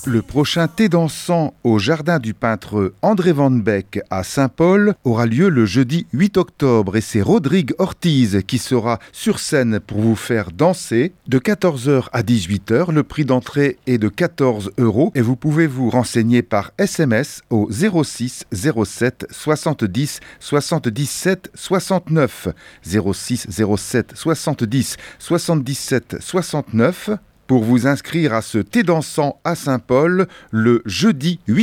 Le prochain thé dansant au jardin du peintre André Van Beek à Saint-Paul aura lieu le jeudi 8 octobre et c'est Rodrigue Ortiz qui sera sur scène pour vous faire danser de 14h à 18h. Le prix d'entrée est de 14 € et vous pouvez vous renseigner par SMS au 06 07 70 77 69 06 07 70 77 69 pour vous inscrire à ce thé dansant à Saint-Paul le jeudi 8